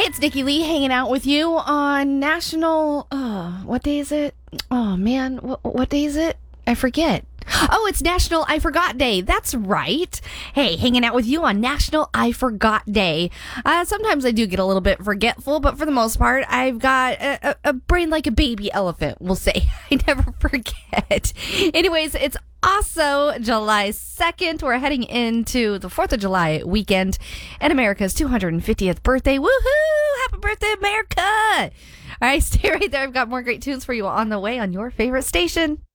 it's Nikki Lee hanging out with you on National. What day is it? Oh man, what day is it? I forget. Oh, it's National I Forgot Day. That's right. Hey, hanging out with you on National I Forgot Day. Sometimes I do get a little bit forgetful, but for the most part, I've got a brain like a baby elephant, we'll say. I never forget. Anyways, it's also July 2nd. We're heading into the 4th of July weekend and America's 250th birthday. Woohoo! Happy birthday, America! All right, stay right there. I've got more great tunes for you on the way on your favorite station.